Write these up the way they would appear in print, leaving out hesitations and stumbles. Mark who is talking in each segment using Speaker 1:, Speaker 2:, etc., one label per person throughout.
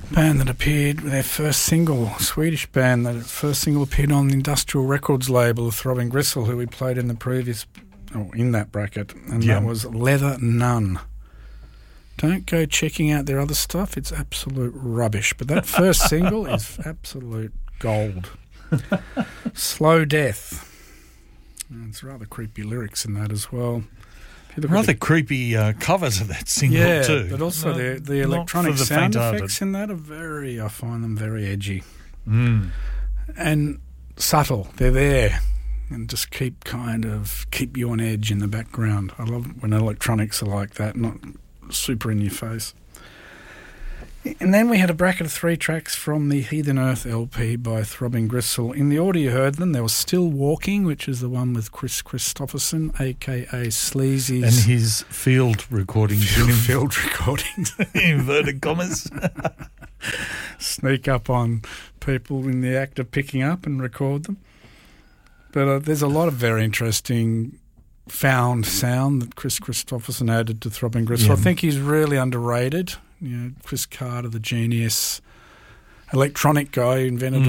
Speaker 1: band that appeared with their first single, Swedish band, that first single appeared on the Industrial Records label of Throbbing Gristle, who we played in the previous, in that bracket, and that was Leather Nun. Don't go checking out their other stuff, it's absolute rubbish, but that first single is absolute gold. Slow Death. And it's rather creepy lyrics in that as well.
Speaker 2: Rather creepy covers of that single too.
Speaker 1: But also the electronic sound effects in that I find them very edgy. And subtle. They're there and just keep you on edge in the background. I love when electronics are like that, not super in your face. And then we had a bracket of 3 tracks from the Heathen Earth LP by Throbbing Gristle. In the order you heard them, there was Still Walking, which is the one with Chris Christopherson, a.k.a. Sleazy's.
Speaker 2: And his field recordings.
Speaker 1: Field recordings.
Speaker 2: Inverted commas.
Speaker 1: Sneak up on people in the act of picking up and record them. But there's a lot of very interesting found sound that Chris Christopherson added to Throbbing Gristle. Yeah. I think he's really underrated. You know, Chris Carter, the genius electronic guy, invented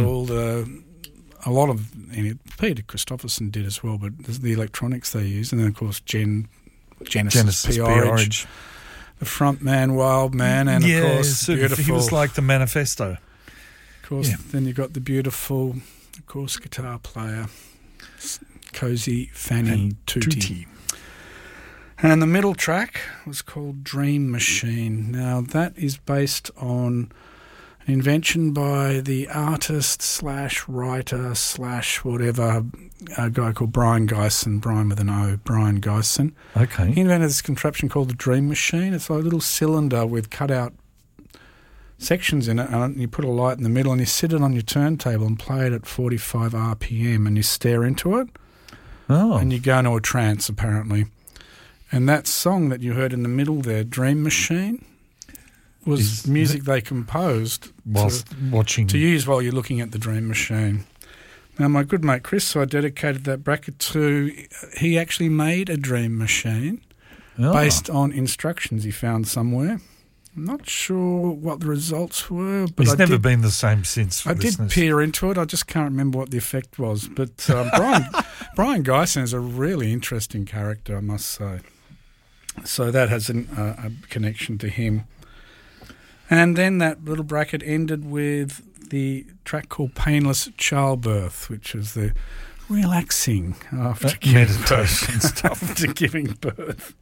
Speaker 1: Peter Christopherson did as well, but the electronics they use, and then of course Genesis P-Orridge, the front man, Wild Man, and of course beautiful.
Speaker 2: He was like the Manifesto.
Speaker 1: Of course, then you got the beautiful, of course, guitar player, Cozy Fanny Tutti. And the middle track was called Dream Machine. Now, that is based on an invention by the artist / writer / whatever, a guy called Brian Geisen, Brian with an O, Brian Geisen.
Speaker 2: Okay.
Speaker 1: He invented this contraption called the Dream Machine. It's like a little cylinder with cut-out sections in it, and you put a light in the middle, and you sit it on your turntable and play it at 45 RPM, and you stare into it, and you go into a trance, apparently. And that song that you heard in the middle there, Dream Machine, was music they composed to use while you're looking at the Dream Machine. Now, my good mate Chris, so I dedicated that bracket to, he actually made a Dream Machine based on instructions he found somewhere. I'm not sure what the results were. But
Speaker 2: He's never been the same since.
Speaker 1: I did peer into it. I just can't remember what the effect was. But Brian Geisen is a really interesting character, I must say. So that has a connection to him. And then that little bracket ended with the track called Painless Childbirth, which is the relaxing after
Speaker 2: meditation stuff.
Speaker 1: After giving birth.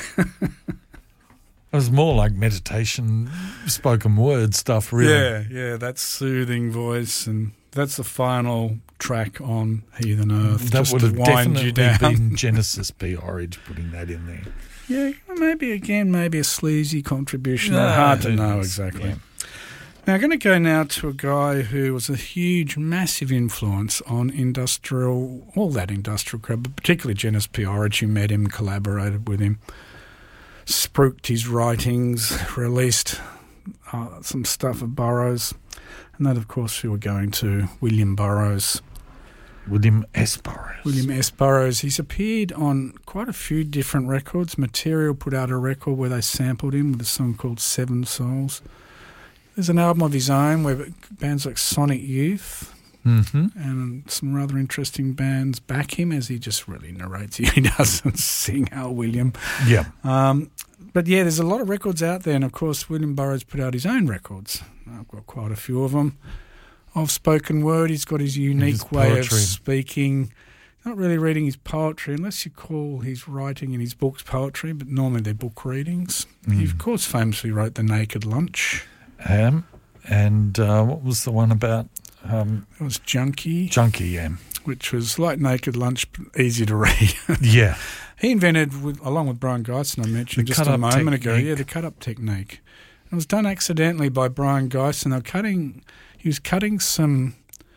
Speaker 2: It was more like meditation, spoken word stuff, really.
Speaker 1: Yeah, that soothing voice, and that's the final track on Heathen Earth.
Speaker 2: That
Speaker 1: just
Speaker 2: would have
Speaker 1: to wind
Speaker 2: definitely
Speaker 1: you down.
Speaker 2: been Genesis P-Orridge putting that in there.
Speaker 1: Yeah, maybe a sleazy contribution. Hard to know exactly. Yeah. Now, I'm going to go now to a guy who was a huge, massive influence on all that industrial crowd, but particularly Genesis P-Orridge, who met him, collaborated with him, spruiked his writings, released some stuff of Burroughs, and that, of course, we were going to William Burroughs.
Speaker 2: William S. Burroughs.
Speaker 1: William S. Burroughs. He's appeared on quite a few different records. Material put out a record where they sampled him with a song called Seven Souls. There's an album of his own where bands like Sonic Youth and some rather interesting bands back him, as he just really narrates. He doesn't sing, our William.
Speaker 2: Yeah.
Speaker 1: But yeah, there's a lot of records out there, and of course William Burroughs put out his own records. I've got quite a few of them. Of spoken word, he's got his unique way of speaking. Not really reading his poetry, unless you call his writing in his books poetry, but normally they're book readings. He, of course, famously wrote The Naked Lunch.
Speaker 2: And what was the one about?
Speaker 1: It was Junkie.
Speaker 2: Junkie, yeah.
Speaker 1: Which was like Naked Lunch, but easy to read.
Speaker 2: Yeah.
Speaker 1: He invented, along with Brian Geisen, I mentioned just a moment ago, the cut-up technique. It was done accidentally by Brian Geisen. He was cutting some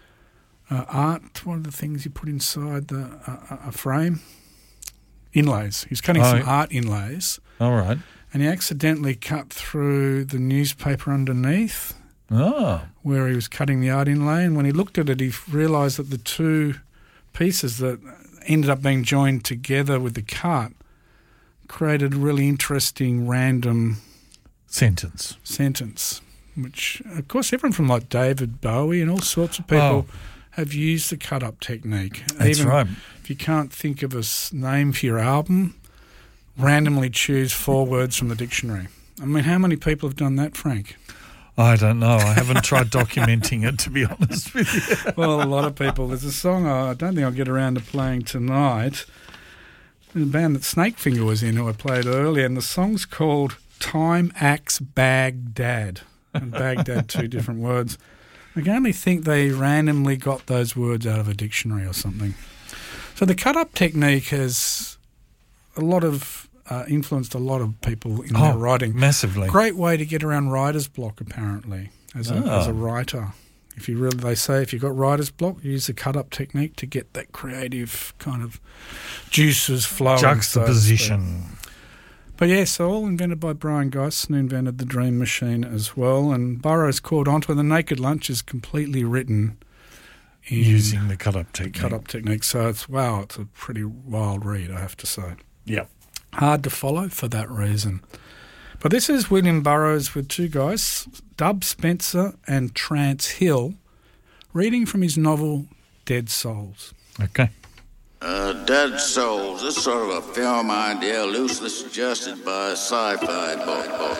Speaker 1: art, one of the things you put inside a frame, inlays. He was cutting some art inlays.
Speaker 2: All right.
Speaker 1: And he accidentally cut through the newspaper underneath where he was cutting the art inlay. And when he looked at it, he realised that the two pieces that ended up being joined together with the cut created a really interesting random
Speaker 2: sentence.
Speaker 1: which, of course, everyone from like David Bowie and all sorts of people have used the cut-up technique.
Speaker 2: That's
Speaker 1: Even
Speaker 2: right.
Speaker 1: if you can't think of a name for your album, randomly choose 4 words from the dictionary. I mean, how many people have done that, Frank?
Speaker 2: I don't know. I haven't tried documenting it, to be honest with you.
Speaker 1: Well, a lot of people. There's a song I don't think I'll get around to playing tonight. A band that Snakefinger was in, who I played earlier, and the song's called Time Axe Baghdad. And Baghdad, 2 different words. I can only think they randomly got those words out of a dictionary or something. So the cut-up technique has influenced a lot of people in their writing.
Speaker 2: Massively.
Speaker 1: Great way to get around writer's block, apparently, as a writer. They say if you've got writer's block, use the cut-up technique to get that creative kind of juices flowing.
Speaker 2: Juxtaposition.
Speaker 1: But so all invented by Brian Geist, who invented the Dream Machine as well. And Burroughs caught onto it. The Naked Lunch is completely written
Speaker 2: using the cut-up technique.
Speaker 1: So it's a pretty wild read, I have to say.
Speaker 2: Yep.
Speaker 1: Hard to follow for that reason. But this is William Burroughs with 2 guys, Dub Spencer and Trance Hill, reading from his novel Dead Souls.
Speaker 2: Okay.
Speaker 3: Dead Souls, this sort of a film idea loosely suggested by sci-fi book.